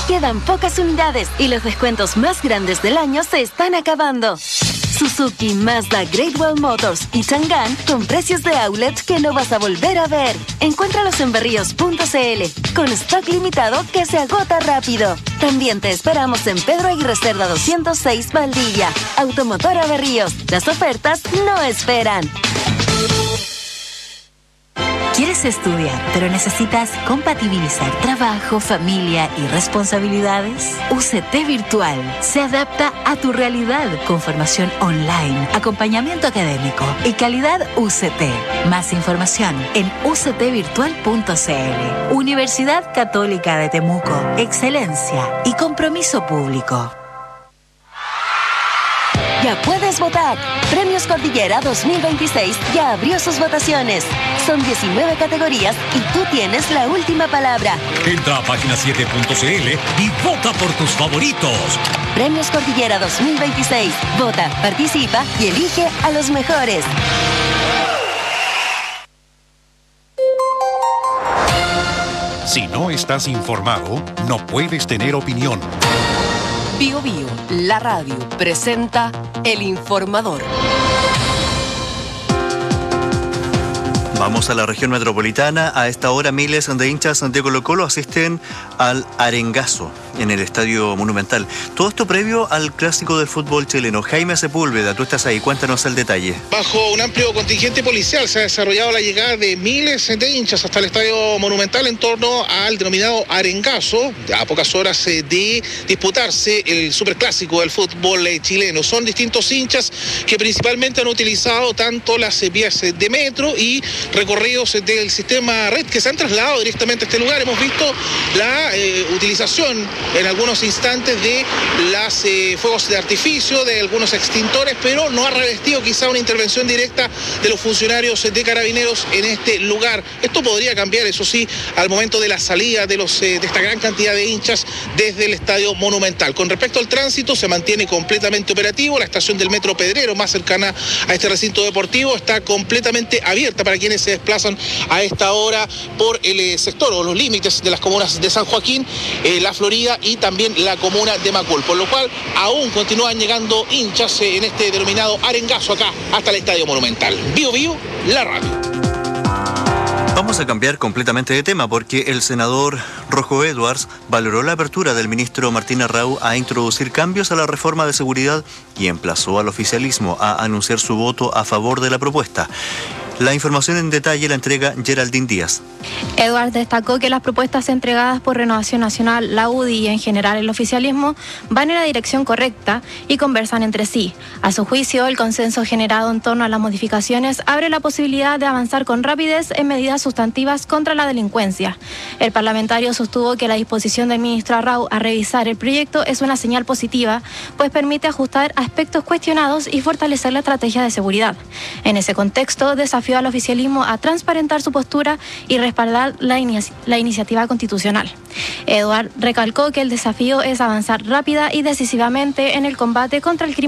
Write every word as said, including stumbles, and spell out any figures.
Quedan pocas unidades y los descuentos más grandes del año se están acabando. Suzuki, Mazda, Great Wall Motors y Chang'an con precios de outlet que no vas a volver a ver. Encuéntralos en berríos punto c l con stock limitado que se agota rápido. También te esperamos en Pedro Aguirre Cerda doscientos seis Valdivia. Automotora Berríos. Las ofertas no esperan. ¿Quieres estudiar, pero necesitas compatibilizar trabajo, familia y responsabilidades? U C T Virtual se adapta a tu realidad con formación online, acompañamiento académico y calidad U C T. Más información en u c t virtual punto c l. Universidad Católica de Temuco. Excelencia y compromiso público. Ya puedes votar. Premios Cordillera dos mil veintiséis ya abrió sus votaciones. Son diecinueve categorías y tú tienes la última palabra. Entra a página siete punto c l y vota por tus favoritos. Premios Cordillera dos mil veintiséis. Vota, participa y elige a los mejores. Si no estás informado, no puedes tener opinión. Bio Bio, la radio, presenta El Informador. Vamos a la región metropolitana. A esta hora miles de hinchas de Colo-Colo asisten al arengazo en el Estadio Monumental. Todo esto previo al clásico del fútbol chileno. Jaime Sepúlveda, tú estás ahí, cuéntanos el detalle. Bajo un amplio contingente policial se ha desarrollado la llegada de miles de hinchas hasta el Estadio Monumental en torno al denominado arengazo, a pocas horas de disputarse el superclásico del fútbol chileno. Son distintos hinchas que principalmente han utilizado tanto las vías de metro y recorridos del sistema red que se han trasladado directamente a este lugar. Hemos visto la eh, utilización en algunos instantes de las eh, fuegos de artificio, de algunos extintores, pero no ha revestido quizá una intervención directa de los funcionarios de Carabineros en este lugar. Esto podría cambiar, eso sí, al momento de la salida de, los, eh, de esta gran cantidad de hinchas desde el Estadio Monumental. Con respecto al tránsito, se mantiene completamente operativo. La estación del Metro Pedrero, más cercana a este recinto deportivo, está completamente abierta para quienes se desplazan a esta hora por el eh, sector o los límites de las comunas de San Joaquín, eh, La Florida y también la comuna de Macul, por lo cual aún continúan llegando hinchas eh, en este denominado arengazo acá hasta el Estadio Monumental. Bio Bio, la radio. Vamos a cambiar completamente de tema porque el senador Rojo Edwards valoró la apertura del ministro Martín Arrau a introducir cambios a la reforma de seguridad y emplazó al oficialismo a anunciar su voto a favor de la propuesta. La información en detalle la entrega Geraldine Díaz. Edwards destacó que las propuestas entregadas por Renovación Nacional, la U D I y en general el oficialismo van en la dirección correcta y conversan entre sí. A su juicio, el consenso generado en torno a las modificaciones abre la posibilidad de avanzar con rapidez en medidas sustantivas contra la delincuencia. El parlamentario sostuvo que la disposición del ministro Arrau a revisar el proyecto es una señal positiva, pues permite ajustar aspectos cuestionados y fortalecer la estrategia de seguridad. En ese contexto, desafió al oficialismo a transparentar su postura y respaldar la, inici- la iniciativa constitucional. Edward recalcó que el desafío es avanzar rápida y decisivamente en el combate contra el crimen